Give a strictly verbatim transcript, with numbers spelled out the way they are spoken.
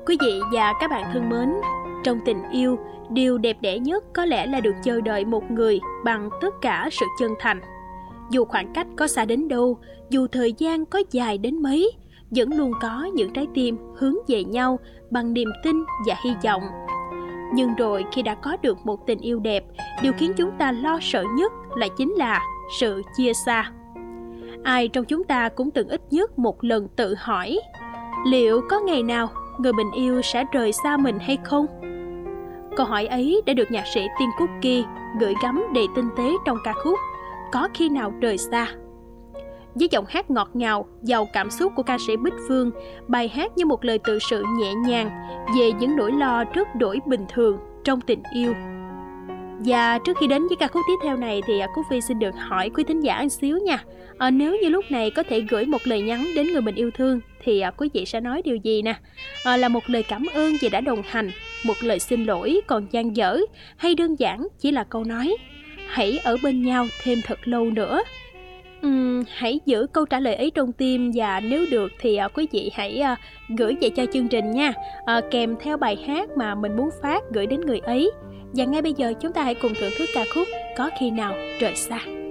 Quý vị và các bạn thân mến, trong tình yêu, điều đẹp đẽ nhất có lẽ là được chờ đợi một người bằng tất cả sự chân thành. Dù khoảng cách có xa đến đâu, dù thời gian có dài đến mấy, vẫn luôn có những trái tim hướng về nhau bằng niềm tin và hy vọng. Nhưng rồi khi đã có được một tình yêu đẹp, điều khiến chúng ta lo sợ nhất là chính là sự chia xa. Ai trong chúng ta cũng từng ít nhất một lần tự hỏi, liệu có ngày nào người mình yêu sẽ rời xa mình hay không? Câu hỏi ấy đã được nhạc sĩ Tim Cookie gửi gắm đầy tinh tế trong ca khúc Có Khi Nào Rời Xa. Với giọng hát ngọt ngào, giàu cảm xúc của ca sĩ Bích Phương, bài hát như một lời tự sự nhẹ nhàng về những nỗi lo rất đổi bình thường trong tình yêu. Và trước khi đến với ca khúc tiếp theo này thì Cúc Phi xin được hỏi quý thính giả một xíu nha. À, nếu như lúc này có thể gửi một lời nhắn đến người mình yêu thương thì à, quý vị sẽ nói điều gì nè? À, là một lời cảm ơn vì đã đồng hành, một lời xin lỗi còn dang dở, hay đơn giản chỉ là câu nói hãy ở bên nhau thêm thật lâu nữa? Uhm, hãy giữ câu trả lời ấy trong tim, và nếu được thì à, quý vị hãy à, gửi về cho chương trình nha, à, kèm theo bài hát mà mình muốn phát gửi đến người ấy. Và ngay bây giờ chúng ta hãy cùng thưởng thức ca khúc Có Khi Nào Rời Xa.